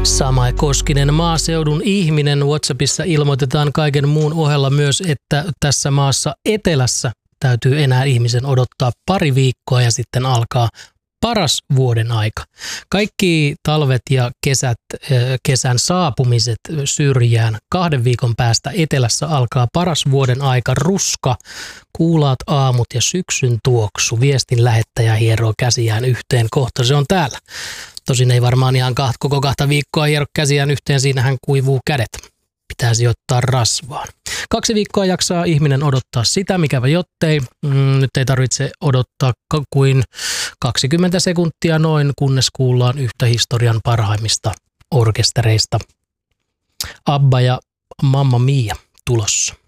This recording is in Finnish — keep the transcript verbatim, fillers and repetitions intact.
Sama Koskinen, maaseudun ihminen. WhatsAppissa ilmoitetaan kaiken muun ohella myös, että tässä maassa etelässä täytyy enää ihmisen odottaa pari viikkoa ja sitten alkaa paras vuoden aika. Kaikki talvet ja kesät, kesän saapumiset syrjään. Kahden viikon päästä etelässä alkaa paras vuoden aika. Ruska, kuulaat aamut ja syksyn tuoksu. Viestin lähettäjä hieroo käsiään yhteen. Kohta se on täällä. Tosin ei varmaan ihan kaht, koko kahta viikkoa hiero käsiään yhteen. Siinähän kuivuu kädet. Pitää sijoittaa rasvaan. Kaksi viikkoa jaksaa ihminen odottaa sitä, mikävä jottei. Mm, nyt ei tarvitse odottaa kuin kaksikymmentä sekuntia noin, kunnes kuullaan yhtä historian parhaimmista orkestereista. Abba ja Mamma Mia tulossa.